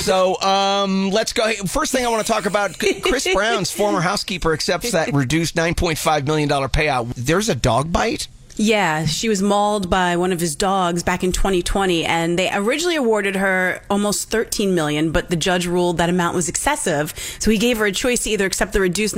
So let's go. First thing I want to talk about, Chris Brown's former housekeeper accepts that reduced $9.5 million payout. There's a dog bite? Yeah, she was mauled by one of his dogs back in 2020, and they originally awarded her almost $13 million, but the judge ruled that amount was excessive. So he gave her a choice to either accept the reduced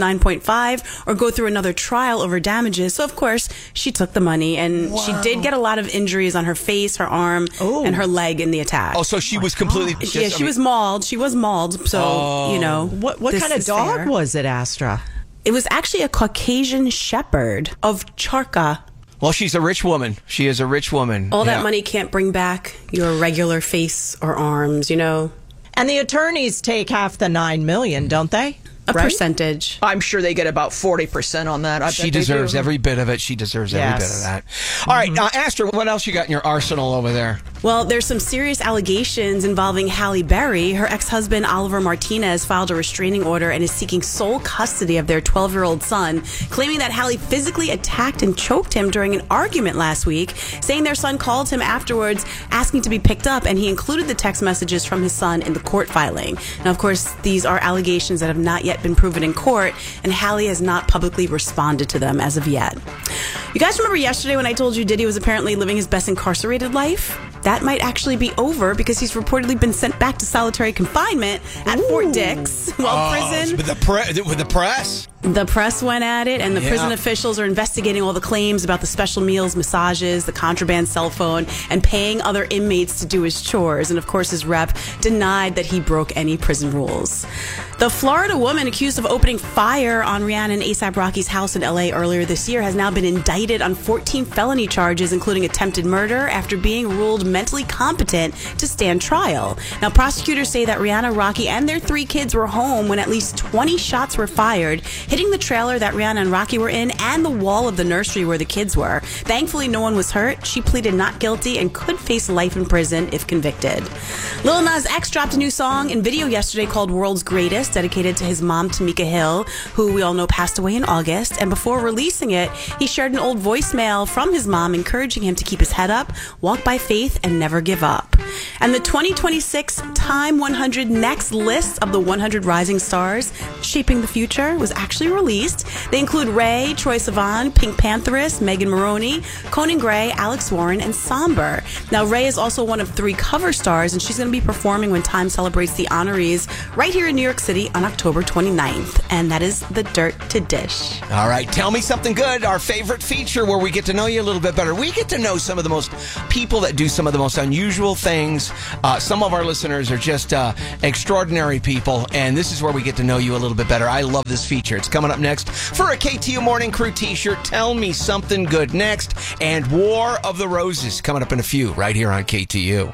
9.5 or go through another trial over damages. So of course, she took the money, and she did get a lot of injuries on her face, her arm, and her leg in the attack. Oh, so she was completely... She was mauled. She was mauled. So, What kind of dog was it, Astra? It was actually a Caucasian Shepherd of Charka. Well, she's a rich woman. She is a rich woman. All that money can't bring back your regular face or arms, And the attorneys take half the $9 million, don't they? A percentage. I'm sure they get about 40% on that. She deserves every bit of it. She deserves every bit of that. All right, Astra, what else you got in your arsenal over there? Well, there's some serious allegations involving Halle Berry. Her ex-husband, Oliver Martinez, filed a restraining order and is seeking sole custody of their 12-year-old son, claiming that Halle physically attacked and choked him during an argument last week, saying their son called him afterwards asking to be picked up, and he included the text messages from his son in the court filing. Now, of course, these are allegations that have not yet been proven in court, and Halle has not publicly responded to them as of yet. You guys remember yesterday when I told you Diddy was apparently living his best incarcerated life? That might actually be over because he's reportedly been sent back to solitary confinement at Fort Dix while prison. With the press? The press went at it, and the prison officials are investigating all the claims about the special meals, massages, the contraband cell phone, and paying other inmates to do his chores. And of course, his rep denied that he broke any prison rules. The Florida woman accused of opening fire on Rihanna and A$AP Rocky's house in LA earlier this year has now been indicted on 14 felony charges, including attempted murder, after being ruled mentally competent to stand trial. Now, prosecutors say that Rihanna, Rocky, and their 3 kids were home when at least 20 shots were fired, hitting the trailer that Rihanna and Rocky were in and the wall of the nursery where the kids were. Thankfully, no one was hurt. She pleaded not guilty and could face life in prison if convicted. Lil Nas X dropped a new song and video yesterday called World's Greatest, dedicated to his mom, Tamika Hill, who we all know passed away in August. And before releasing it, he shared an old voicemail from his mom encouraging him to keep his head up, walk by faith, and never give up. And the 2026 Time 100 Next list of the 100 rising stars shaping the future was actually released. They include Ray, Troye Sivan, Pink Pantheress, Megan Maroney, Conan Gray, Alex Warren, and Somber. Now, Ray is also one of 3 cover stars, and she's going to be performing when Time celebrates the honorees right here in New York City on October 29th. And that is the Dirt to Dish. All right, Tell Me Something Good, our favorite feature where we get to know you a little bit better. We get to know some of the most people that do some of the most unusual things. Some of our listeners are just extraordinary people, and this is where we get to know you a little bit better. I love this feature. It's coming up next for a KTU Morning Crew t-shirt. Tell Me Something Good next, and War of the Roses coming up in a few right here on KTU.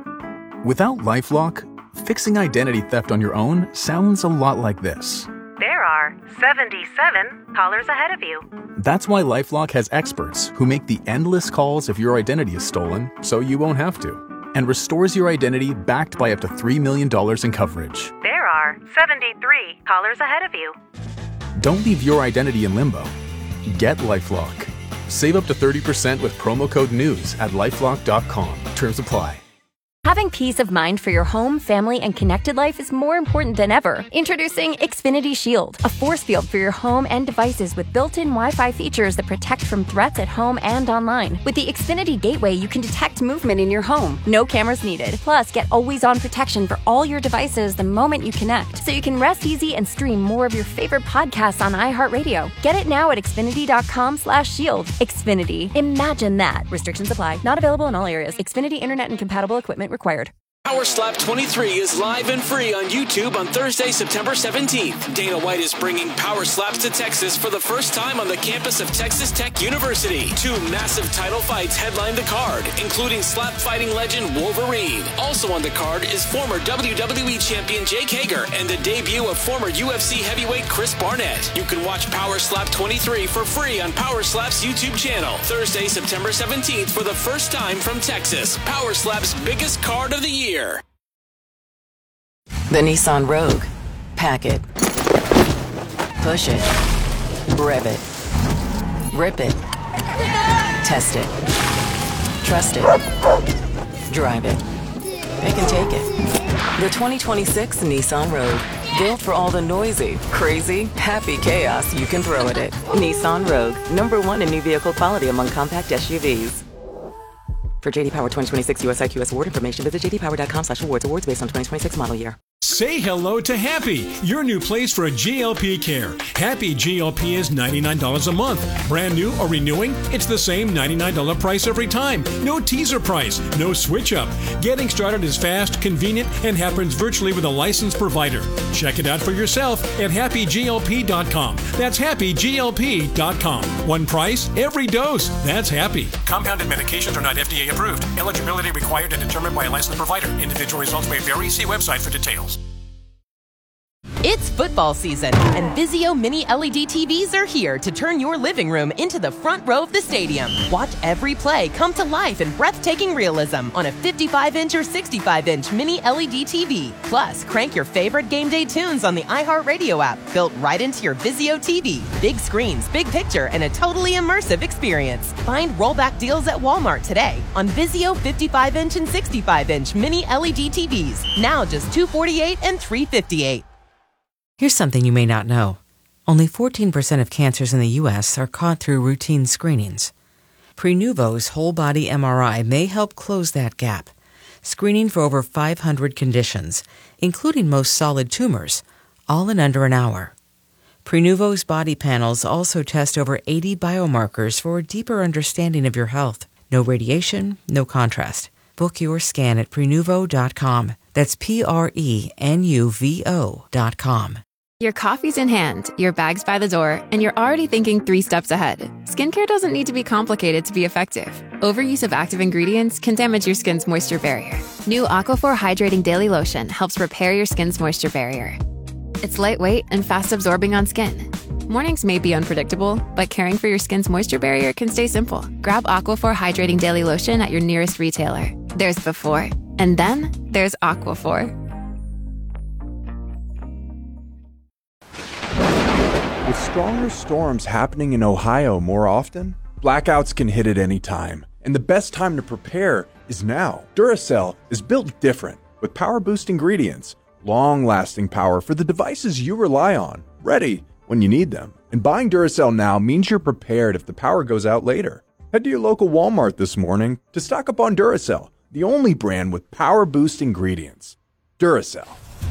Without LifeLock, fixing identity theft on your own sounds a lot like this. There are 77 callers ahead of you. That's why LifeLock has experts who make the endless calls if your identity is stolen so you won't have to, and restores your identity backed by up to $3 million in coverage. There are 73 callers ahead of you. Don't leave your identity in limbo. Get LifeLock. Save up to 30% with promo code NEWS at LifeLock.com. Terms apply. Having peace of mind for your home, family, and connected life is more important than ever. Introducing Xfinity Shield, a force field for your home and devices with built-in Wi-Fi features that protect from threats at home and online. With the Xfinity Gateway, you can detect movement in your home. No cameras needed. Plus, get always-on protection for all your devices the moment you connect, so you can rest easy and stream more of your favorite podcasts on iHeartRadio. Get it now at Xfinity.com/shield. Xfinity. Imagine that. Restrictions apply. Not available in all areas. Xfinity Internet and compatible equipment required. Power Slap 23 is live and free on YouTube on Thursday, September 17th. Dana White is bringing Power Slaps to Texas for the first time on the campus of Texas Tech University. 2 massive title fights headline the card, including slap fighting legend Wolverine. Also on the card is former WWE champion Jake Hager and the debut of former UFC heavyweight Chris Barnett. You can watch Power Slap 23 for free on Power Slap's YouTube channel. Thursday, September 17th for the first time from Texas. Power Slap's biggest card of the year. The Nissan Rogue. Pack it. Push it. Rev it. Rip it. Test it. Trust it. Drive it. it can take it. The 2026 Nissan Rogue. Built for all the noisy, crazy, happy chaos you can throw at it. Nissan Rogue. #1 in new vehicle quality among compact SUVs. For JD Power 2026 US IQS award information, visit jdpower.com/awards. Awards based on 2026 model year. Say hello to Happy, your new place for a GLP care. Happy GLP is $99 a month. Brand new or renewing, it's the same $99 price every time. No teaser price, no switch up. Getting started is fast, convenient, and happens virtually with a licensed provider. Check it out for yourself at happyglp.com. That's happyglp.com. One price, every dose. That's Happy. Compounded medications are not FDA approved. Eligibility required and determined by a licensed provider. Individual results may vary. See website for details. It's football season, and Vizio Mini LED TVs are here to turn your living room into the front row of the stadium. Watch every play come to life in breathtaking realism on a 55-inch or 65-inch Mini LED TV. Plus, crank your favorite game day tunes on the iHeartRadio app, built right into your Vizio TV. Big screens, big picture, and a totally immersive experience. Find rollback deals at Walmart today on Vizio 55-inch and 65-inch Mini LED TVs. Now just $248 and $358. Here's something you may not know. Only 14% of cancers in the U.S. are caught through routine screenings. Prenuvo's whole-body MRI may help close that gap, screening for over 500 conditions, including most solid tumors, all in under an hour. Prenuvo's body panels also test over 80 biomarkers for a deeper understanding of your health. No radiation, no contrast. Book your scan at Prenuvo.com. That's Prenuvo.com. Your coffee's in hand, your bag's by the door, and you're already thinking 3 steps ahead. Skincare doesn't need to be complicated to be effective. Overuse of active ingredients can damage your skin's moisture barrier. New Aquaphor Hydrating Daily Lotion helps repair your skin's moisture barrier. It's lightweight and fast-absorbing on skin. Mornings may be unpredictable, but caring for your skin's moisture barrier can stay simple. Grab Aquaphor Hydrating Daily Lotion at your nearest retailer. There's before, and then there's Aquaphor. With stronger storms happening in Ohio more often, blackouts can hit at any time, and the best time to prepare is now. Duracell is built different, with power-boost ingredients, long-lasting power for the devices you rely on, ready when you need them. And buying Duracell now means you're prepared if the power goes out later. Head to your local Walmart this morning to stock up on Duracell, the only brand with power-boost ingredients. Duracell.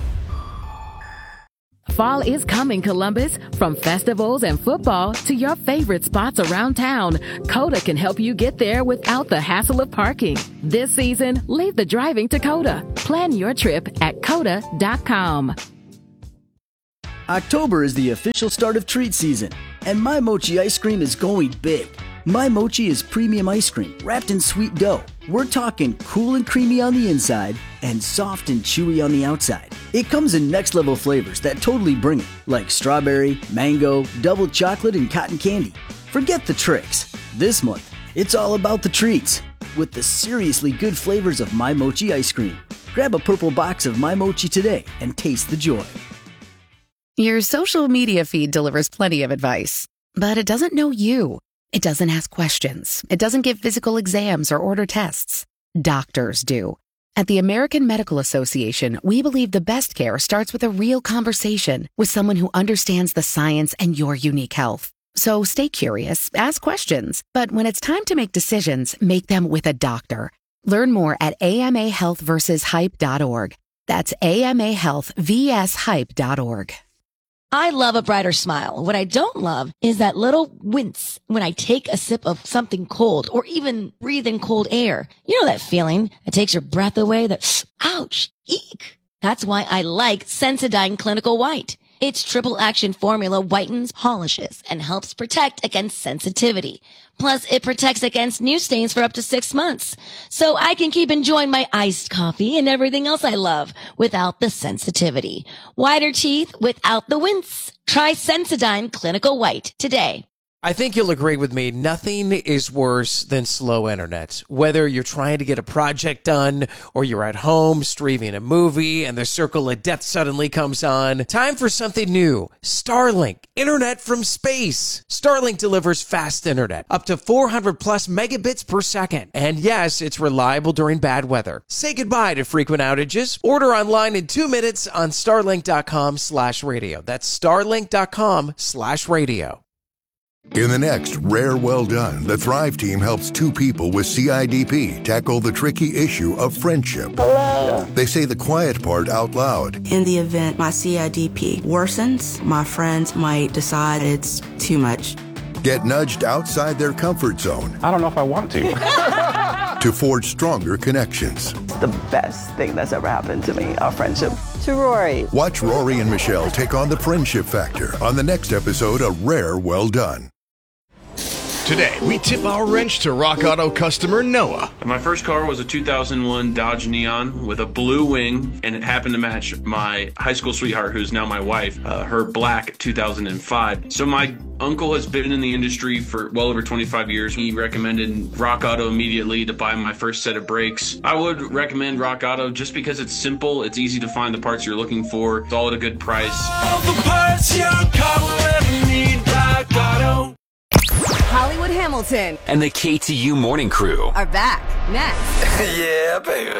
Fall is coming, Columbus. From festivals and football to your favorite spots around town, Coda can help you get there without the hassle of parking. This season, leave the driving to Coda. Plan your trip at Coda.com. October is the official start of treat season, and My Mochi ice cream is going big. My Mochi is premium ice cream wrapped in sweet dough. We're talking cool and creamy on the inside and soft and chewy on the outside. It comes in next level flavors that totally bring it, like strawberry, mango, double chocolate, and cotton candy. Forget the tricks. This month, it's all about the treats with the seriously good flavors of My Mochi ice cream. Grab a purple box of My Mochi today and taste the joy. Your social media feed delivers plenty of advice, but it doesn't know you. It doesn't ask questions. It doesn't give physical exams or order tests. Doctors do. At the American Medical Association, we believe the best care starts with a real conversation with someone who understands the science and your unique health. So stay curious, ask questions, but when it's time to make decisions, make them with a doctor. Learn more at amahealthversushype.org. That's amahealthvshype.org. I love a brighter smile. What I don't love is that little wince when I take a sip of something cold or even breathe in cold air. You know that feeling that takes your breath away, that ouch, eek. That's why I like Sensodyne Clinical White. Its triple action formula whitens, polishes, and helps protect against sensitivity. Plus, it protects against new stains for up to 6 months. So I can keep enjoying my iced coffee and everything else I love without the sensitivity. Whiter teeth without the wince. Try Sensodyne Clinical White today. I think you'll agree with me. Nothing is worse than slow internet. Whether you're trying to get a project done or you're at home streaming a movie and the circle of death suddenly comes on. Time for something new. Starlink. Internet from space. Starlink delivers fast internet. Up to 400 plus megabits per second. And yes, it's reliable during bad weather. Say goodbye to frequent outages. Order online in 2 minutes on starlink.com/radio. That's starlink.com/radio. In the next Rare Well Done, the Thrive team helps 2 people with CIDP tackle the tricky issue of friendship. Hello. They say the quiet part out loud. In the event my CIDP worsens, my friends might decide it's too much. Get nudged outside their comfort zone. I don't know if I want to. To forge stronger connections. The best thing that's ever happened to me, our friendship. To Rory. Watch Rory and Michelle take on the friendship factor on the next episode of Rare Well Done. Today, we tip our wrench to Rock Auto customer Noah. My first car was a 2001 Dodge Neon with a blue wing, and it happened to match my high school sweetheart, who's now my wife, her black 2005. So my uncle has been in the industry for well over 25 years. He recommended Rock Auto immediately to buy my first set of brakes. I would recommend Rock Auto just because it's simple, it's easy to find the parts you're looking for, it's all at a good price. All the parts your car will ever need, Rock Auto. Hollywood Hamilton and the KTU Morning Crew are back next. Yeah, baby.